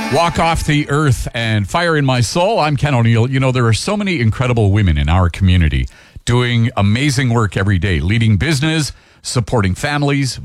Walk off the earth and fire in my soul. I'm Ken O'Neill. You know, there are so many incredible women in our community doing amazing work every day, leading business, supporting families,